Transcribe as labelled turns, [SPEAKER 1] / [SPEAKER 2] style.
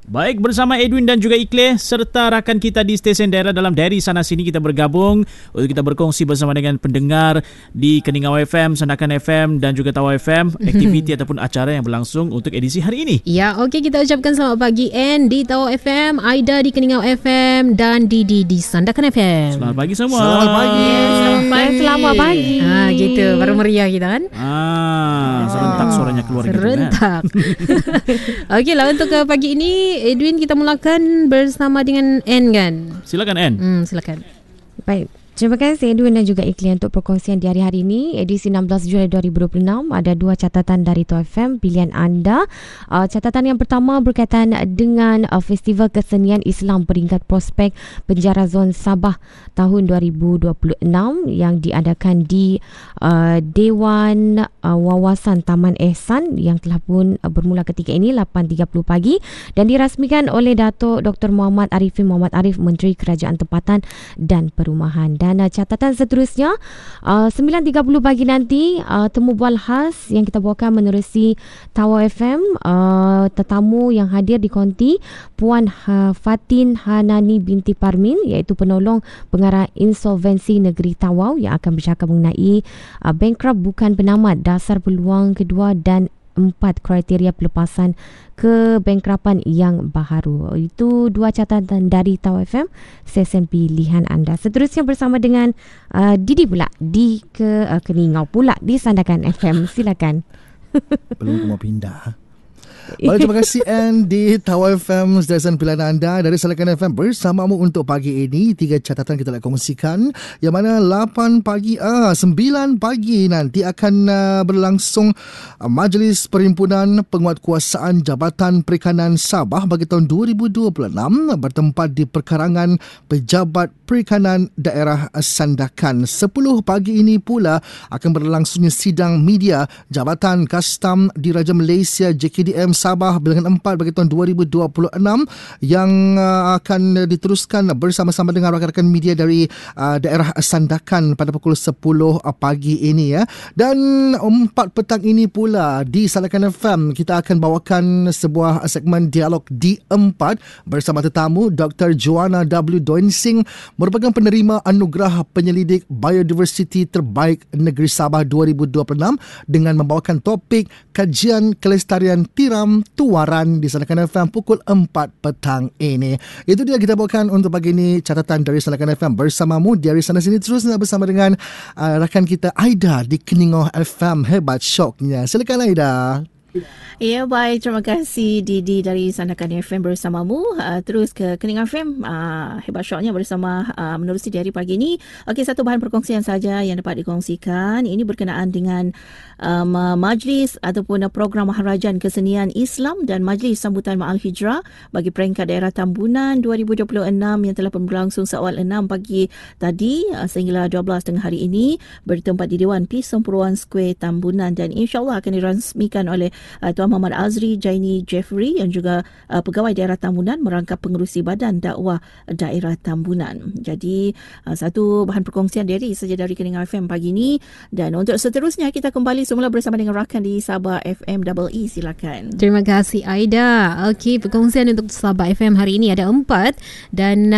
[SPEAKER 1] Baik, bersama Edwin dan juga Ikhlas serta rakan kita di stesen daerah dalam Dari Sana Sini, kita bergabung untuk kita berkongsi bersama dengan pendengar di Keningau FM, Sandakan FM dan juga Tawau FM, aktiviti ataupun acara yang berlangsung untuk edisi hari ini.
[SPEAKER 2] Ya, okey, kita ucapkan selamat pagi Ann di Tawau FM, Aida di Keningau FM dan Didi di Sandakan FM.
[SPEAKER 1] Selamat pagi semua.
[SPEAKER 3] Selamat pagi.
[SPEAKER 2] Selamat pagi. Gitu, baru meriah kita kan.
[SPEAKER 1] Serentak suaranya keluar
[SPEAKER 2] serentak.
[SPEAKER 1] gitu kan.
[SPEAKER 2] Okeylah, untuk pagi ini Edwin, kita mulakan bersama dengan Ann kan?
[SPEAKER 1] Silakan Ann.
[SPEAKER 2] Silakan.
[SPEAKER 4] Baik. Terima kasih Edwin dan juga Ikhlas untuk perkongsian di hari ini. Edisi 16 Julai 2026 ada dua catatan dari Tawau FM pilihan anda. Catatan yang pertama berkaitan dengan Festival Kesenian Islam Peringkat Prospek Penjara Zon Sabah tahun 2026 yang diadakan di Dewan Wawasan Taman Ehsan yang telah pun bermula ketika ini 8.30 pagi dan dirasmikan oleh Datuk Dr. Muhammad Arifin Muhammad Arif, Menteri Kerajaan Tempatan dan Perumahan. Dan catatan seterusnya 9.30 pagi nanti temu bual khas yang kita bawakan menerusi Tawau FM. Tetamu yang hadir di konti Puan Fatin Hanani binti Parmin, iaitu penolong pengarah insolvensi negeri Tawau, yang akan bercakap mengenai bankrupt bukan penamat, dasar peluang kedua dan 4 kriteria pelepasan kebankrapan yang baharu. Itu dua catatan dari Tawau FM, sesen pilihan anda. Seterusnya bersama dengan Didi pula di Keningau pula di Sandakan FM. Silakan.
[SPEAKER 3] Belum mau pindah. Baik, terima kasih Ann di Tawau FM, stesen pilihan anda dari Sandakan FM bersamamu untuk pagi ini. 3 catatan kita nak kongsikan, yang mana 9 pagi nanti akan berlangsung Majlis Perhimpunan Penguatkuasaan Jabatan Perikanan Sabah bagi tahun 2026 bertempat di Perkarangan Pejabat Perikanan Daerah Sandakan. 10 pagi ini pula akan berlangsungnya sidang media Jabatan Kastam Diraja Malaysia JKDM Sabah bilangan 4 bagi tahun 2026 yang akan diteruskan bersama-sama dengan rakan-rakan media dari daerah Sandakan pada pukul 10 pagi ini ya. Dan 4 petang ini pula di Sandakan FM kita akan bawakan sebuah segmen dialog D4 bersama tetamu Dr. Joanna W. Doensing, merupakan penerima anugerah penyelidik biodiversiti terbaik negeri Sabah 2026 dengan membawakan topik kajian kelestarian tiram Tuaran di Sandakan FM pukul 4 petang ini. Itu dia kita bawakan untuk pagi ini, catatan dari Sandakan FM bersamamu dari sana sini. Terus bersama dengan rakan kita Aida di Keningau FM. Hebat syoknya. Silakan Aida.
[SPEAKER 5] Ya, baik. Terima kasih Didi dari Sandakan FM bersamamu. Terus ke Keningau FM. Hebat syoknya bersama menerusi di hari pagi ini. Okey, satu bahan perkongsian saja yang dapat dikongsikan. Ini berkenaan dengan majlis ataupun program Maharajan Kesenian Islam dan Majlis Sambutan Ma'al Hijrah bagi peringkat daerah Tambunan 2026 yang telah berlangsung seawal 6 pagi tadi sehinggalah 12 tengah hari ini bertempat di Dewan Persempuruan Square Tambunan, dan insyaAllah akan dirasmikan oleh Tuan Muhammad Azri Jaini Jeffrey yang juga pegawai daerah Tambunan merangkap pengerusi Badan Dakwah Daerah Tambunan. Jadi satu bahan perkongsian saja dari Keningau FM pagi ini, dan untuk seterusnya kita kembali semula bersama dengan rakan di Sabah FM EE. Silakan.
[SPEAKER 2] Terima kasih Aida. Okey, perkongsian untuk Sabah FM hari ini ada 4 dan